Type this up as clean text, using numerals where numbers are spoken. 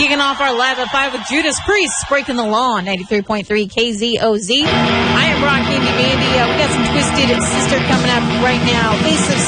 Kicking off our Live at 5 with Judas Priest, Breaking the Law on 93.3 KZOZ. I am Rock Candy Mandy. We got some Twisted Sister coming up right now. Face of